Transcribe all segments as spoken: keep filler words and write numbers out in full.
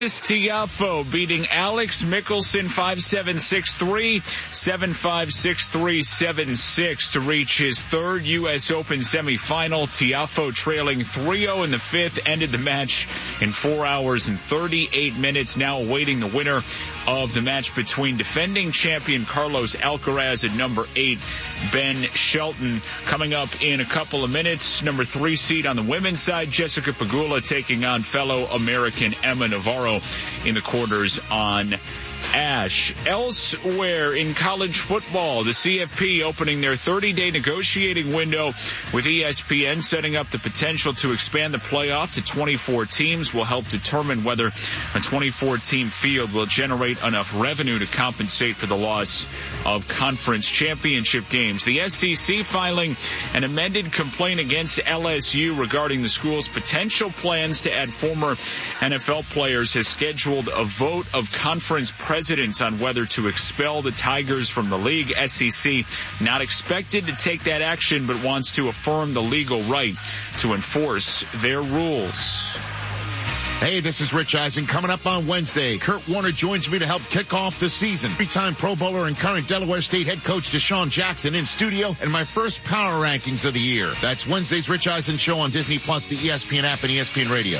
Tiafoe beating Alex Mickelson five seven, six three, seven five, six three, seven six to reach his third U S Open semifinal. Tiafoe trailing three oh in the fifth, ended the match in four hours and thirty-eight minutes. Now awaiting the winner of the match between defending champion Carlos Alcaraz and number eight Ben Shelton. Coming up in a couple of minutes, number three seed on the women's side, Jessica Pegula taking on fellow American Emma Navarro in the quarters on Ash. Elsewhere in college football, the C F P opening their thirty-day negotiating window with E S P N, setting up the potential to expand the playoff to twenty-four teams. Will help determine whether a twenty-four team field will generate enough revenue to compensate for the loss of conference championship games. The S E C filing an amended complaint against L S U regarding the school's potential plans to add former N F L players has scheduled a vote of conference presidents on whether to expel the Tigers from the league. S E C not expected to take that action, but wants to affirm the legal right to enforce their rules. Hey, this is Rich Eisen. Coming up on Wednesday, Kurt Warner joins me to help kick off the season. Three-time Pro Bowler and current Delaware State head coach Deshaun Jackson in studio, and my first power rankings of the year. That's Wednesday's Rich Eisen show on Disney Plus, the E S P N app, and E S P N Radio.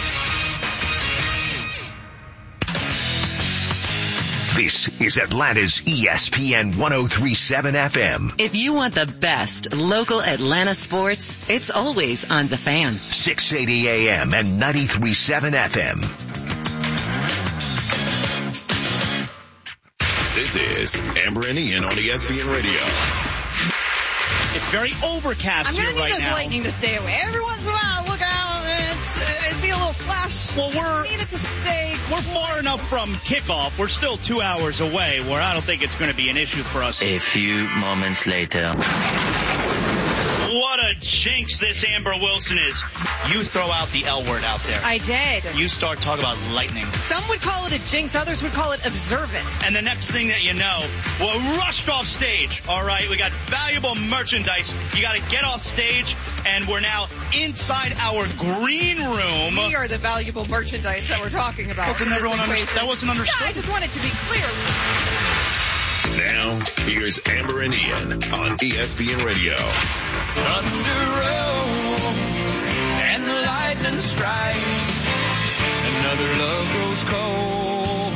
This is Atlanta's E S P N one oh three point seven F M. If you want the best local Atlanta sports, it's always on The Fan. six eighty A M and ninety-three point seven F M. This is Amber and Ian on E S P N Radio. It's very overcast here right now. I'm going to need this lightning to stay away. Every once in a while, look out. It's, uh, I see a little flash. Well, we're... I need it to stay. We're far enough from kickoff. We're still two hours away where I don't think it's going to be an issue for us. A few moments later. What a jinx this Amber Wilson is. You throw out the L word out there. I did. You start talking about lightning. Some would call it a jinx. Others would call it observant. And the next thing that you know, we're rushed off stage. All right, we got valuable merchandise. You got to get off stage, and we're now inside our green room. We are the valuable merchandise that we're talking about. Well, didn't everyone understand? That wasn't understood. Yeah, I just wanted to be clear. Now, here's Amber and Ian on E S P N Radio. Thunder rolls and the lightning strikes. Another love goes cold.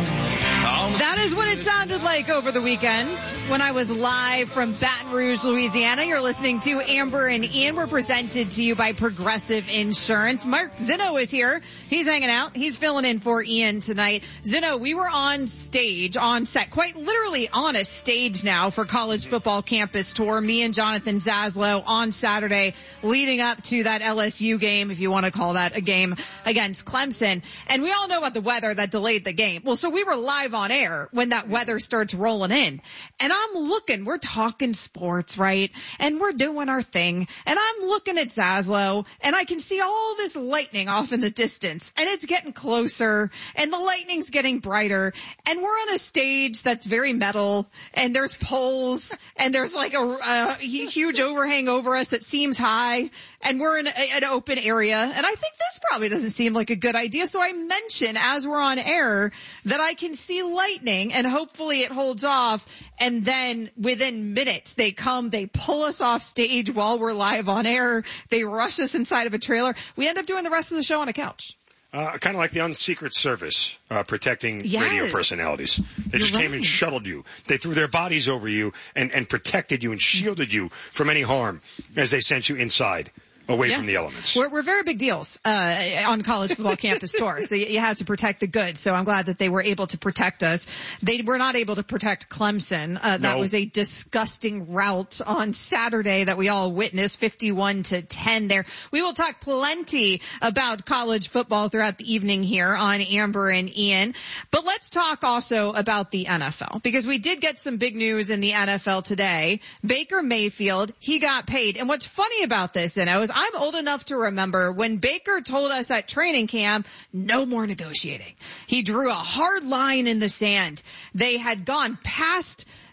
That is what it sounded like over the weekend when I was live from Baton Rouge, Louisiana. You're listening to Amber and Ian. We're presented to you by Progressive Insurance. Mark Zinno is here. He's hanging out. He's filling in for Ian tonight. Zinno, we were on stage, on set, quite literally on a stage now for College Football Campus Tour. Me and Jonathan Zaslow on Saturday leading up to that L S U game, if you want to call that a game, against Clemson. And we all know about the weather that delayed the game. Well, so we were live on air when that weather starts rolling in. And I'm looking, we're talking sports, right? And we're doing our thing. And I'm looking at Zaslow, and I can see all this lightning off in the distance. And it's getting closer, and the lightning's getting brighter. And we're on a stage that's very metal, and there's poles, and there's like a, a huge overhang over us that seems high. And we're in a, an open area. And I think this probably doesn't seem like a good idea. So I mention as we're on air that I can see lightning, and hopefully it holds off. And then within minutes, they come, they pull us off stage while we're live on air. They rush us inside of a trailer. We end up doing the rest of the show on a couch. Uh, kind of like the Unsecret Service, uh, protecting yes. radio personalities. They just You're came right. and shuttled you. They threw their bodies over you and, and protected you and shielded you from any harm as they sent you inside. Away yes. from the elements. We're, we're very big deals uh, on College Football Campus Tour, so you, you have to protect the good. So I'm glad that they were able to protect us. They were not able to protect Clemson. Uh, that no. was a disgusting rout on Saturday that we all witnessed, fifty-one to ten there. We will talk plenty about college football throughout the evening here on Amber and Ian. But let's talk also about the N F L, because we did get some big news in the N F L today. Baker Mayfield, he got paid. And what's funny about this, you know, is I'm old enough to remember when Baker told us at training camp, no more negotiating. He drew a hard line in the sand. They had gone past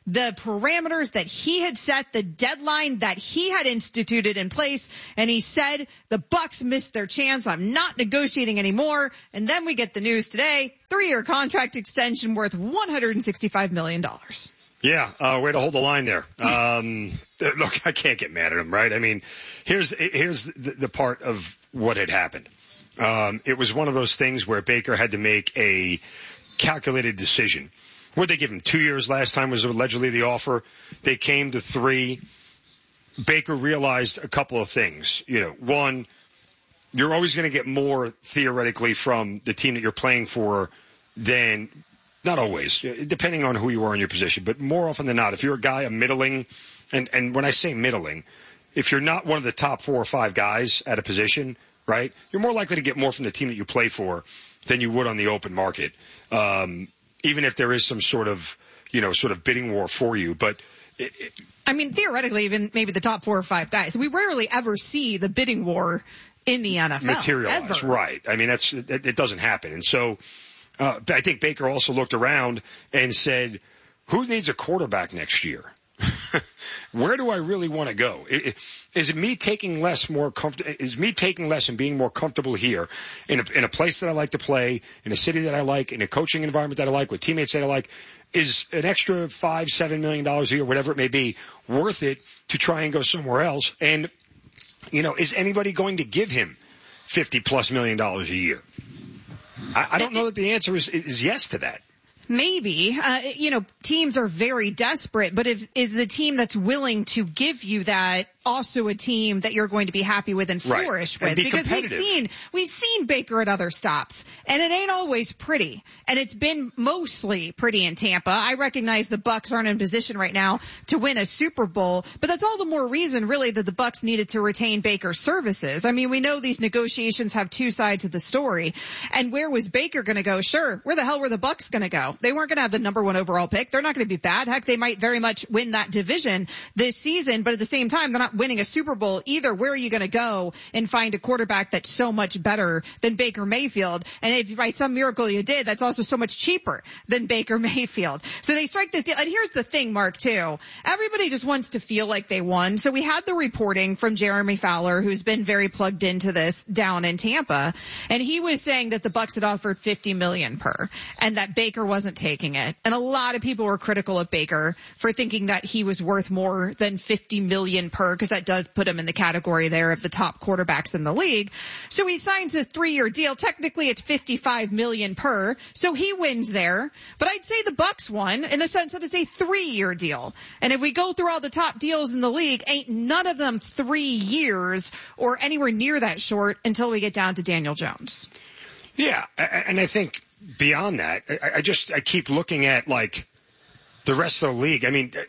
the parameters that he had set, the deadline that he had instituted in place, and he said, the Bucks missed their chance. I'm not negotiating anymore. And then we get the news today, three-year contract extension worth one hundred sixty-five million dollars. Yeah, uh, way to hold the line there. Um, look, I can't get mad at him, right? I mean, here's here's the, the part of what had happened. Um, it was one of those things where Baker had to make a calculated decision. What'd they give him? Two years last time was allegedly the offer. They came to three. Baker realized a couple of things. You know, one, you're always going to get more theoretically from the team that you're playing for than – not always, depending on who you are in your position, but more often than not, if you're a guy, a middling, and, and when I say middling, if you're not one of the top four or five guys at a position, right, you're more likely to get more from the team that you play for than you would on the open market, um, even if there is some sort of, you know, sort of bidding war for you. But it, it, I mean, theoretically, even maybe the top four or five guys. We rarely ever see the bidding war in the N F L. Materialize, ever. Right. I mean, that's it, it doesn't happen. And so Uh, I think Baker also looked around and said, who needs a quarterback next year? Where do I really want to go? Is it me taking less, more comfortable? Is me taking less and being more comfortable here in a, in a place that I like to play, in a city that I like, in a coaching environment that I like, with teammates that I like? Is an extra five, seven million dollars a year, whatever it may be, worth it to try and go somewhere else? And, you know, is anybody going to give him fifty plus million dollars a year? I, I don't know that the answer is, is yes to that. Maybe. Uh, you know, teams are very desperate, but if, is the team that's willing to give you that also a team that you're going to be happy with and flourish right. with? And be because we've seen, we've seen Baker at other stops, and it ain't always pretty. And it's been mostly pretty in Tampa. I recognize the Bucks aren't in position right now to win a Super Bowl, but that's all the more reason really that the Bucks needed to retain Baker's services. I mean, we know these negotiations have two sides of the story. And where was Baker going to go? Sure. Where the hell were the Bucks going to go? They weren't going to have the number one overall pick. They're not going to be bad. Heck, they might very much win that division this season, but at the same time, they're not winning a Super Bowl either. Where are you going to go and find a quarterback that's so much better than Baker Mayfield? And if by some miracle you did, that's also so much cheaper than Baker Mayfield. So they strike this deal. And here's the thing, Mark, too. Everybody just wants to feel like they won. So we had the reporting from Jeremy Fowler, who's been very plugged into this down in Tampa. And he was saying that the Bucks had offered fifty million dollars per and that Baker wasn't taking it. And a lot of people were critical of Baker for thinking that he was worth more than fifty million dollars per, because that does put him in the category there of the top quarterbacks in the league. So he signs his three-year deal. Technically, it's fifty-five million dollars per, so he wins there. But I'd say the Bucks won in the sense that it's a three-year deal. And if we go through all the top deals in the league, ain't none of them three years or anywhere near that short until we get down to Daniel Jones. Yeah, and I think beyond that, I just I keep looking at, like, the rest of the league. I mean,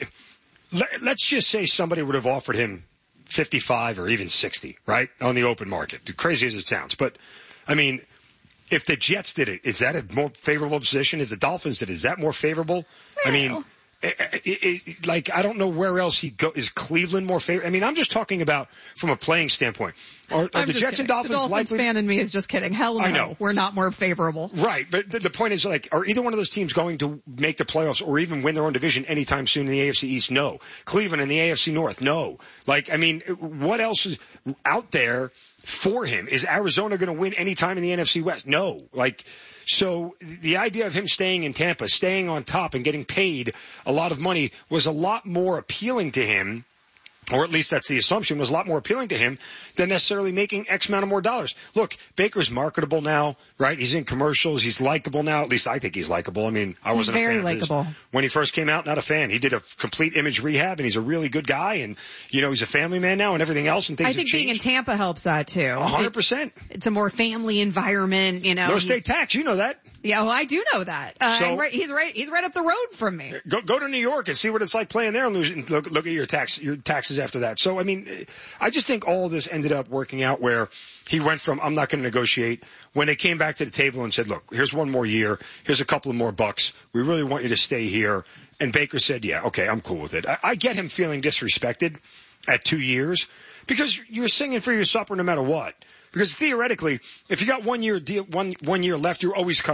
let's just say somebody would have offered him fifty-five or even sixty, right, on the open market. Crazy as it sounds. But, I mean, if the Jets did it, is that a more favorable position? If the Dolphins did it, is that more favorable? Well, I mean, it, it, it, like, I don't know where else he go. Is Cleveland more favorable? I mean, I'm just talking about from a playing standpoint. Are, are the Jets kidding. and Dolphins the Dolphins likely? fan in me is just kidding. Hell no. I know. We're not more favorable. Right. But the, the point is, like, are either one of those teams going to make the playoffs or even win their own division anytime soon in the A F C East? No. Cleveland in the A F C North? No. Like, I mean, what else is out there for him? Is Arizona going to win anytime in the N F C West? No. Like, so the idea of him staying in Tampa, staying on top and getting paid a lot of money was a lot more appealing to him, or at least that's the assumption, was a lot more appealing to him than necessarily making X amount of more dollars. Look, Baker's marketable now, right? He's in commercials. He's likable now. At least I think he's likable. I mean, I wasn't he's very a fan likable. of his. When he first came out, not a fan. He did a complete image rehab, and he's a really good guy, and, you know, he's a family man now and everything else, and things I think have being in changed. Tampa helps that, too. one hundred percent. It, it's a more family environment, you know. No state tax. You know that. Yeah, well, I do know that. Uh, So- I'm right, he's right. He's right up the road from me. Go go to New York and see what it's like playing there, and lose, look look at your tax your taxes after that. So I mean, I just think all of this ended up working out where he went from I'm not going to negotiate when they came back to the table and said, look, here's one more year, here's a couple of more bucks, we really want you to stay here. And Baker said, yeah, okay, I'm cool with it. I, I get him feeling disrespected at two years because you're singing for your supper no matter what. Because theoretically, if you got one year deal, one one year left, you're always cuttable.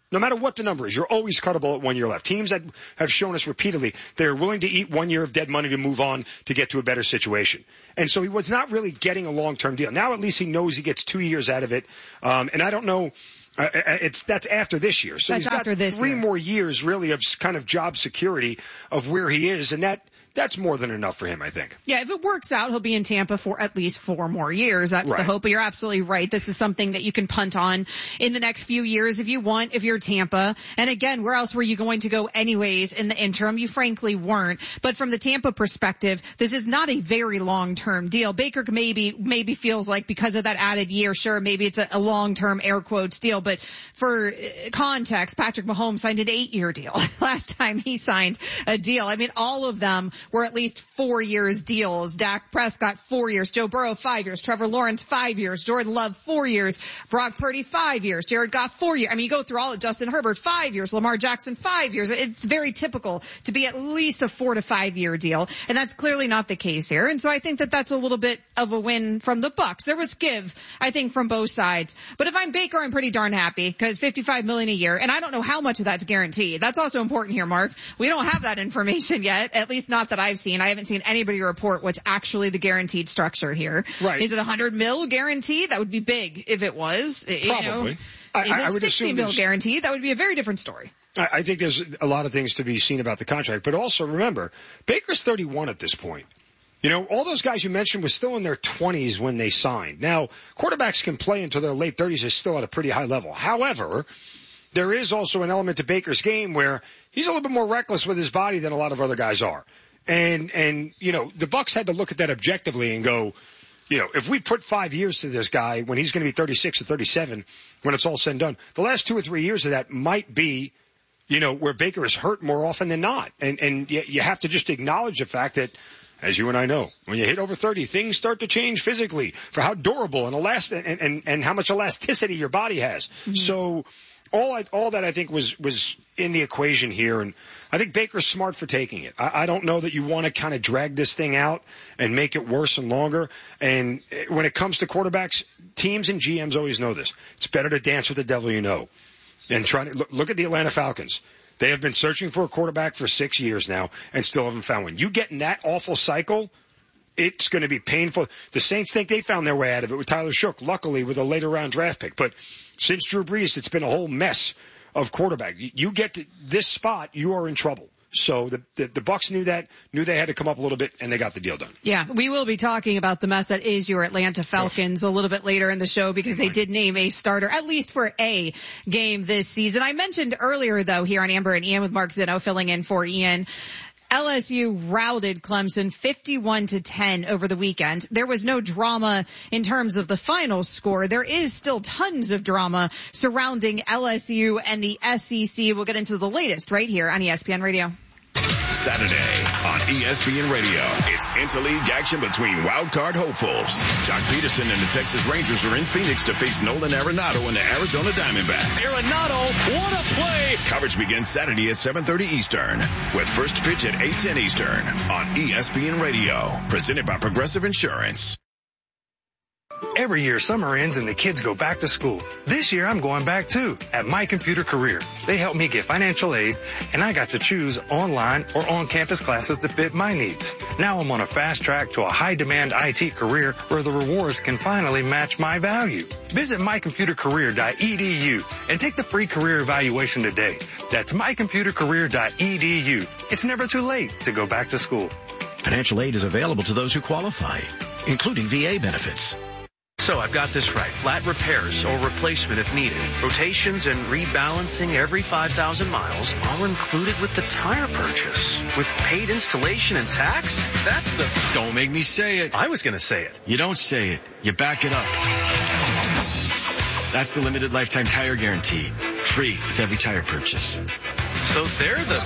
No matter what the number is, you're always cuttable at one year left. Teams that have shown us repeatedly they're willing to eat one year of dead money to move on to get to a better situation. And so he was not really getting a long-term deal. Now at least he knows he gets two years out of it. Um, and I don't know. Uh, it's that's after this year. So that's he's got after this three year. more years really of kind of job security of where he is, and that. That's more than enough for him, I think. Yeah, if it works out, he'll be in Tampa for at least four more years. That's right. the hope. But you're absolutely right. This is something that you can punt on in the next few years if you want, if you're Tampa. And again, where else were you going to go anyways in the interim? You frankly weren't. But from the Tampa perspective, this is not a very long-term deal. Baker maybe, maybe feels like because of that added year, sure, maybe it's a, a long-term air quotes deal. But for context, Patrick Mahomes signed an eight-year deal last time he signed a deal. I mean, all of them were at least four years deals. Dak Prescott, four years. Joe Burrow, five years. Trevor Lawrence, five years. Jordan Love, four years. Brock Purdy, five years. Jared Goff, four years. I mean, you go through all of Justin Herbert, five years. Lamar Jackson, five years. It's very typical to be at least a four to five year deal. And that's clearly not the case here. And so I think that that's a little bit of a win from the Bucs. There was give, I think, from both sides. But if I'm Baker, I'm pretty darn happy because fifty-five million dollars a year. And I don't know how much of that's guaranteed. That's also important here, Mark. We don't have that information yet, at least not that I've seen. I haven't seen anybody report what's actually the guaranteed structure here. Right. Is it one hundred mil guaranteed? That would be big if it was. Probably. You know, I, is I, it I would sixty mil guaranteed? That would be a very different story. I, I think there's a lot of things to be seen about the contract. But also remember, Baker's thirty-one at this point. You know, all those guys you mentioned were still in their twenties when they signed. Now, quarterbacks can play until their late thirties is still at a pretty high level. However, there is also an element to Baker's game where he's a little bit more reckless with his body than a lot of other guys are. And, and, you know, the Bucs had to look at that objectively and go, you know, if we put five years to this guy when he's going to be thirty-six or thirty-seven, when it's all said and done, the last two or three years of that might be, you know, where Baker is hurt more often than not. And, and you, you have to just acknowledge the fact that, as you and I know, when you hit over thirty, things start to change physically for how durable and elast- and, and, and how much elasticity your body has. Mm-hmm. So all I, all that I think was, was in the equation here. And I think Baker's smart for taking it. I, I don't know that you want to kind of drag this thing out and make it worse and longer. And when it comes to quarterbacks, teams and G Ms always know this. It's better to dance with the devil you know. And try to look, look at the Atlanta Falcons. They have been searching for a quarterback for six years now and still haven't found one. You get in that awful cycle, it's going to be painful. The Saints think they found their way out of it with Tyler Shook, luckily with a later round draft pick. But since Drew Brees, it's been a whole mess of quarterback. You get to this spot, you are in trouble. So the, the the Bucs knew that, knew they had to come up a little bit, and they got the deal done. Yeah, we will be talking about the mess that is your Atlanta Falcons a little bit later in the show because they did name a starter, at least for a game this season. I mentioned earlier, though, here on Amber and Ian with Mark Zinno filling in for Ian, L S U routed Clemson fifty-one to ten over the weekend. There was no drama in terms of the final score. There is still tons of drama surrounding L S U and the S E C. We'll get into the latest right here on E S P N Radio. Saturday on E S P N Radio, it's interleague action between wildcard hopefuls. Jock Peterson and the Texas Rangers are in Phoenix to face Nolan Arenado and the Arizona Diamondbacks. Arenado, what a play! Coverage begins Saturday at seven thirty Eastern, with first pitch at eight ten Eastern on E S P N Radio, presented by Progressive Insurance. Every year summer ends and the kids go back to school. This year I'm going back too at My Computer Career. They helped me get financial aid and I got to choose online or on-campus classes that fit my needs. Now I'm on a fast track to a high-demand I T career where the rewards can finally match my value. Visit my computer career dot e d u and take the free career evaluation today. That's my computer career dot e d u. It's never too late to go back to school. Financial aid is available to those who qualify, including V A benefits. So I've got this right. Flat repairs or replacement if needed. Rotations and rebalancing every five thousand miles, all included with the tire purchase. With paid installation and tax? That's the... Don't make me say it. I was going to say it. You don't say it. You back it up. That's the limited lifetime tire guarantee. Free with every tire purchase. So they're the...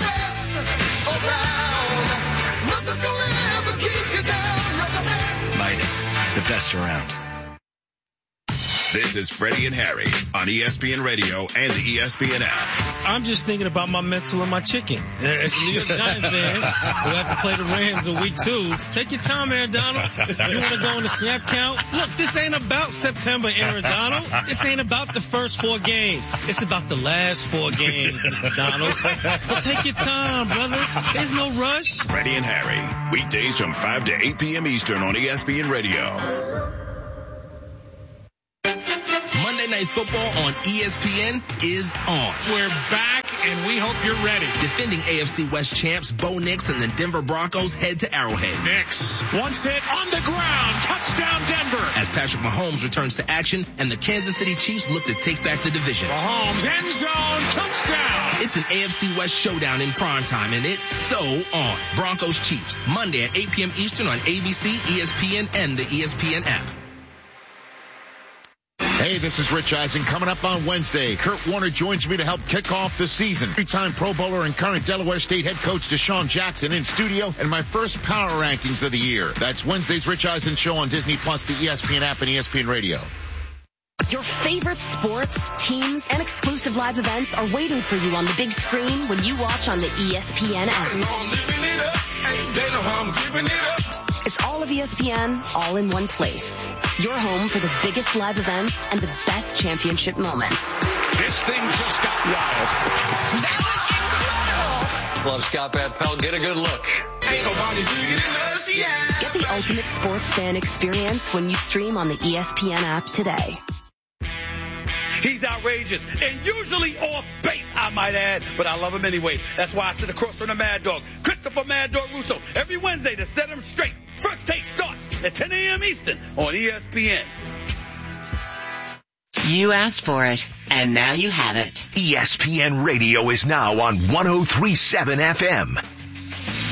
Midas, the best around. This is Freddie and Harry on E S P N Radio and the E S P N app. I'm just thinking about my mental and my chicken. As a New York Giants fan, who have to play the Rams in week two, take your time, Aaron Donald. You want to go on the snap count? Look, this ain't about September, Aaron Donald. This ain't about the first four games. It's about the last four games, Mister Donald. So take your time, brother. There's no rush. Freddie and Harry, weekdays from five to eight p.m. Eastern on E S P N Radio. Monday Night Football on E S P N is on. We're back, and we hope you're ready. Defending A F C West champs Bo Nix and the Denver Broncos head to Arrowhead. Nix, once hit on the ground, touchdown Denver. As Patrick Mahomes returns to action and the Kansas City Chiefs look to take back the division. Mahomes, end zone, touchdown. It's an A F C West showdown in primetime, and it's so on. Broncos Chiefs, Monday at eight p.m. Eastern on A B C, E S P N, and the E S P N app. Hey, this is Rich Eisen. Coming up on Wednesday, Kurt Warner joins me to help kick off the season. Three-time Pro Bowler and current Delaware State head coach Deshaun Jackson in studio, and my first power rankings of the year. That's Wednesday's Rich Eisen show on Disney Plus, the E S P N app, and E S P N Radio. Your favorite sports, teams, and exclusive live events are waiting for you on the big screen when you watch on the E S P N app. It's all of E S P N, all in one place. Your home for the biggest live events and the best championship moments. This thing just got wild. That was incredible. Love Scott Van Pelt. Get a good look. Ain't nobody bigger than us, yeah. Get the ultimate sports fan experience when you stream on the E S P N app today. He's outrageous and usually off base, I might add, but I love him anyways. That's why I sit across from the Mad Dog, Christopher Mad Dog Russo, every Wednesday to set him straight. First Take starts at ten a.m. Eastern on E S P N. You asked for it, and now you have it. E S P N Radio is now on one oh three point seven F M.